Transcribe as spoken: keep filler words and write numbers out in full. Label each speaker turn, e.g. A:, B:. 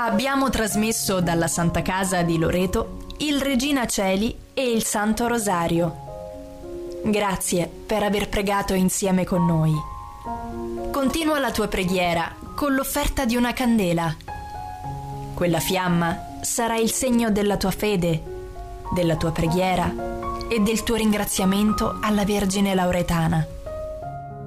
A: Abbiamo trasmesso dalla Santa Casa di Loreto il Regina Coeli e il Santo Rosario. Grazie per aver pregato insieme con noi. Continua la tua preghiera con l'offerta di una candela. Quella fiamma sarà il segno della tua fede, della tua preghiera e del tuo ringraziamento alla Vergine Lauretana.